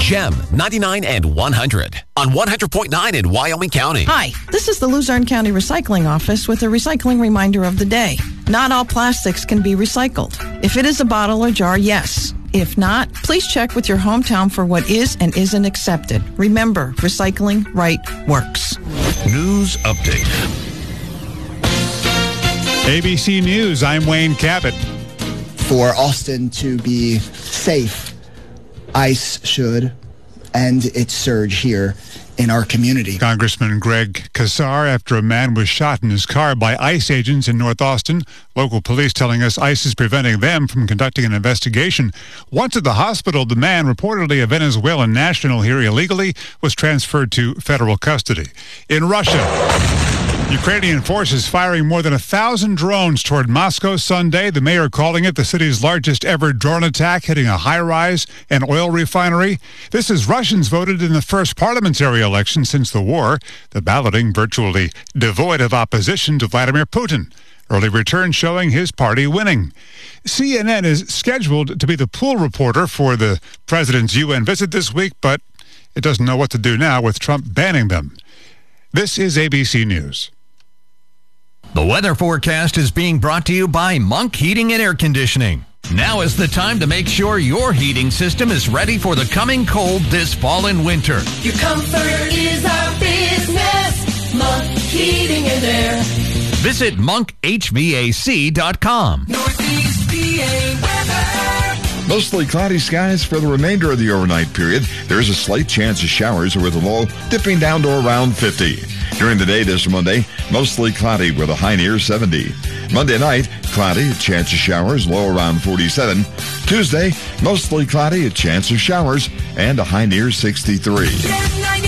GEM 99 and 100 on 100.9 in Wyoming County. Hi, this is the Luzerne County Recycling Office with a recycling reminder of the day. Not all plastics can be recycled. If it is a bottle or jar, yes. If not, please check with your hometown for what is and isn't accepted. Remember, recycling right works. News update. ABC News, I'm Wayne Cabot. For Austin to be safe, ICE should end its surge here in our community. Congressman Greg Casar after a man was shot in his car by ICE agents in North Austin. Local police telling us ICE is preventing them from conducting an investigation. Once at the hospital, the man, reportedly a Venezuelan national here illegally, was transferred to federal custody. In Russia, Ukrainian forces firing more than 1,000 drones toward Moscow Sunday. The mayor calling it the city's largest ever drone attack, hitting a high-rise and oil refinery. This as Russians voted in the first parliamentary election since the war, the balloting virtually devoid of opposition to Vladimir Putin. Early returns showing his party winning. CNN is scheduled to be the pool reporter for the president's UN visit this week, but it doesn't know what to do now with Trump banning them. This is ABC News. The weather forecast is being brought to you by Monk Heating and Air Conditioning. Now is the time to make sure your heating system is ready for the coming cold this fall and winter. Your comfort is our business. Monk Heating and Air. Visit monkhvac.com. Northeast PA weather. Mostly cloudy skies for the remainder of the overnight period. There is a slight chance of showers with a low dipping down to around 50. During the day this Monday, mostly cloudy with a high near 70. Monday night, cloudy, a chance of showers, low around 47. Tuesday, mostly cloudy, a chance of showers, and a high near 63.